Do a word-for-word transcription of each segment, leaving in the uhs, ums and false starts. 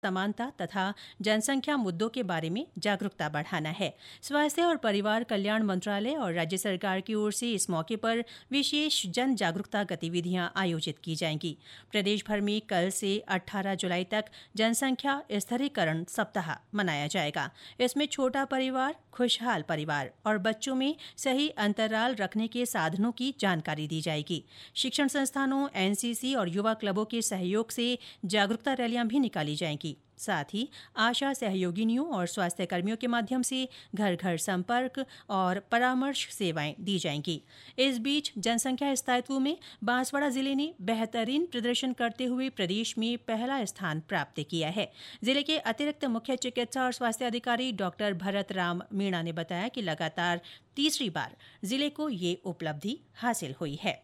समानता तथा जनसंख्या मुद्दों के बारे में जागरूकता बढ़ाना है। स्वास्थ्य और परिवार कल्याण मंत्रालय और राज्य सरकार की ओर से इस मौके पर विशेष जन जागरूकता गतिविधियां आयोजित की जाएंगी। प्रदेश भर में कल से अठारह जुलाई तक जनसंख्या स्थिरीकरण सप्ताह मनाया जाएगा। इसमें छोटा परिवार, खुशहाल परिवार और बच्चों में सही अंतराल रखने के साधनों की जानकारी दी जाएगी। शिक्षण संस्थानों, एनसीसी और युवा क्लबों के सहयोग से जागरूकता रैलियां भी निकाली जाएंगी। साथ ही आशा सहयोगिनियों और स्वास्थ्य कर्मियों के माध्यम से घर घर संपर्क और परामर्श सेवाएं दी जाएंगी। इस बीच जनसंख्या स्थायित्व में बांसवाड़ा जिले ने बेहतरीन प्रदर्शन करते हुए प्रदेश में पहला स्थान प्राप्त किया है। जिले के अतिरिक्त मुख्य चिकित्सा और स्वास्थ्य अधिकारी डॉक्टर भरत राम मीणा ने बताया कि लगातार तीसरी बार जिले को ये उपलब्धि हासिल हुई है।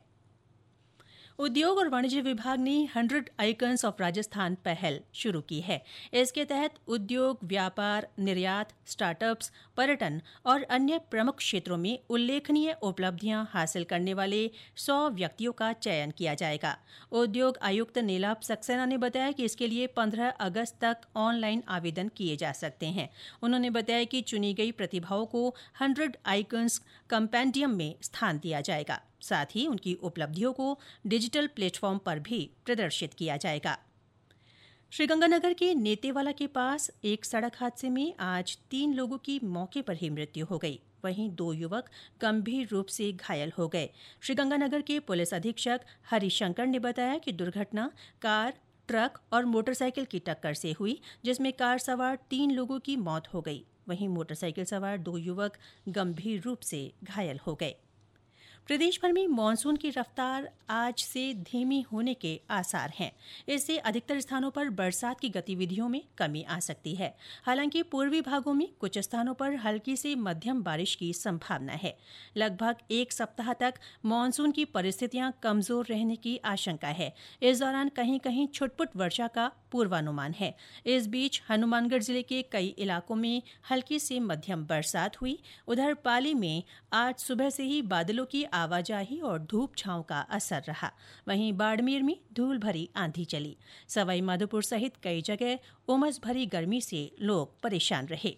उद्योग और वाणिज्य विभाग ने हंड्रेड आइकन्स ऑफ राजस्थान पहल शुरू की है। इसके तहत उद्योग, व्यापार, निर्यात, स्टार्टअप्स, पर्यटन और अन्य प्रमुख क्षेत्रों में उल्लेखनीय उपलब्धियां हासिल करने वाले सौ व्यक्तियों का चयन किया जाएगा। उद्योग आयुक्त नीलाभ सक्सेना ने बताया कि इसके लिए पंद्रह अगस्त तक ऑनलाइन आवेदन किए जा सकते हैं। उन्होंने बताया कि चुनी गई प्रतिभाओं को हंड्रेड आइकन्स कंपेंडियम में स्थान दिया जाएगा। साथ ही उनकी उपलब्धियों को डिजिटल प्लेटफॉर्म पर भी प्रदर्शित किया जाएगा। श्रीगंगानगर के नेतेवाला के पास एक सड़क हादसे में आज तीन लोगों की मौके पर ही मृत्यु हो गई। वहीं दो युवक गंभीर रूप से घायल हो गए। श्रीगंगानगर के पुलिस अधीक्षक हरिशंकर ने बताया कि दुर्घटना कार, ट्रक और मोटरसाइकिल की टक्कर से हुई, जिसमें कार सवार तीन लोगों की मौत हो गई। वहीं मोटरसाइकिल सवार दो युवक गंभीर रूप से घायल हो गए। प्रदेश भर में मानसून की रफ्तार आज से धीमी होने के आसार हैं। इससे अधिकतर स्थानों पर बरसात की गतिविधियों में कमी आ सकती है। हालांकि पूर्वी भागों में कुछ स्थानों पर हल्की से मध्यम बारिश की संभावना है। लगभग एक सप्ताह तक मानसून की परिस्थितियां कमजोर रहने की आशंका है। इस दौरान कहीं कहीं छुटपुट वर्षा का पूर्वानुमान है। इस बीच हनुमानगढ़ जिले के कई इलाकों में हल्की से मध्यम बरसात हुई। उधर पाली में आज सुबह से ही बादलों की आवाजाही और धूप छांव का असर रहा। वहीं बाड़मेर में धूल भरी आंधी चली। सवाई माधोपुर सहित कई जगह उमस भरी गर्मी से लोग परेशान रहे।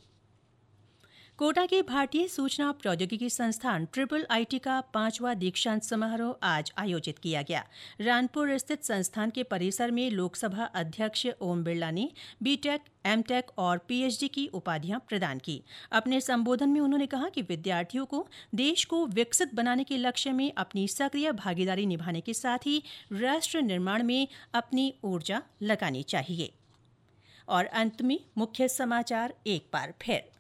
कोटा के भारतीय सूचना प्रौद्योगिकी संस्थान ट्रिपल आईटी का पांचवा दीक्षांत समारोह आज आयोजित किया गया। रानपुर स्थित संस्थान के परिसर में लोकसभा अध्यक्ष ओम बिरला ने बीटेक, एमटेक और पीएचडी की उपाधियां प्रदान की। अपने संबोधन में उन्होंने कहा कि विद्यार्थियों को देश को विकसित बनाने के लक्ष्य में अपनी सक्रिय भागीदारी निभाने के साथ ही राष्ट्र निर्माण में अपनी ऊर्जा लगानी चाहिए। और अंत में मुख्य समाचार एक बार फिर।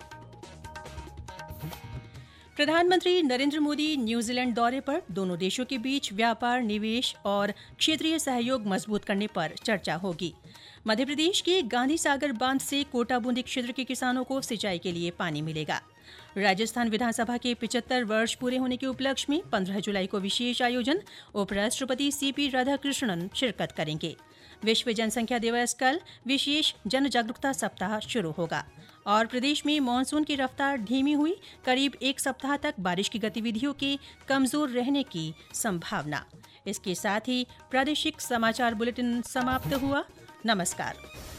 प्रधानमंत्री नरेंद्र मोदी न्यूजीलैंड दौरे पर दोनों देशों के बीच व्यापार, निवेश और क्षेत्रीय सहयोग मजबूत करने पर चर्चा होगी। मध्य प्रदेश के गांधी सागर बांध से कोटा बूंदी क्षेत्र के किसानों को सिंचाई के लिए पानी मिलेगा। राजस्थान विधानसभा के पिचहत्तर वर्ष पूरे होने के उपलक्ष्य में पंद्रह जुलाई को विशेष आयोजन। उपराष्ट्रपति सीपी राधाकृष्णन शिरकत करेंगे। विश्व जनसंख्या दिवस कल, विशेष जन जागरूकता सप्ताह शुरू होगा। और प्रदेश में मानसून की रफ्तार धीमी हुई, करीब एक सप्ताह तक बारिश की गतिविधियों के कमजोर रहने की संभावना। इसके साथ ही प्रादेशिक समाचार बुलेटिन समाप्त हुआ। नमस्कार।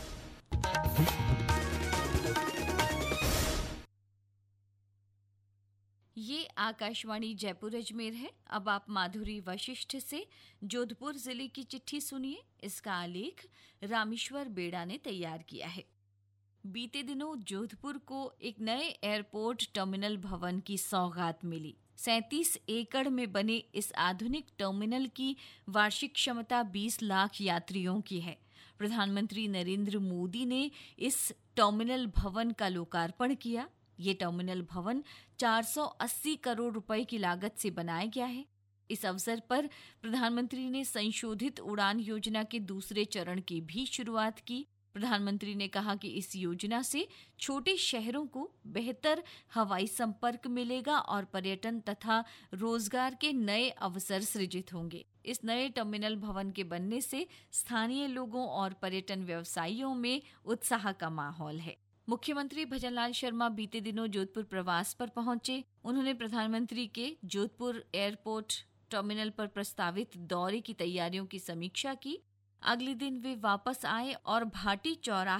ये आकाशवाणी जयपुर अजमेर है। अब आप माधुरी वशिष्ठ से जोधपुर जिले की चिट्ठी सुनिए। इसका आलेख रामेश्वर बेड़ा ने तैयार किया है। बीते दिनों जोधपुर को एक नए एयरपोर्ट टर्मिनल भवन की सौगात मिली। सैंतीस एकड़ में बने इस आधुनिक टर्मिनल की वार्षिक क्षमता बीस लाख यात्रियों की है। प्रधानमंत्री नरेंद्र मोदी ने इस टर्मिनल भवन का लोकार्पण किया। ये टर्मिनल भवन चार सौ अस्सी करोड़ रुपए की लागत से बनाया गया है। इस अवसर पर प्रधानमंत्री ने संशोधित उड़ान योजना के दूसरे चरण की भी शुरुआत की। प्रधानमंत्री ने कहा कि इस योजना से छोटे शहरों को बेहतर हवाई संपर्क मिलेगा और पर्यटन तथा रोजगार के नए अवसर सृजित होंगे। इस नए टर्मिनल भवन के बनने से स्थानीय लोगों और पर्यटन व्यवसायियों में उत्साह का माहौल है। मुख्यमंत्री भजनलाल शर्मा बीते दिनों जोधपुर प्रवास पर पहुंचे। उन्होंने प्रधानमंत्री के जोधपुर एयरपोर्ट टर्मिनल पर प्रस्तावित दौरे की तैयारियों की समीक्षा की। अगले दिन वे वापस आए और भाटी चौराहे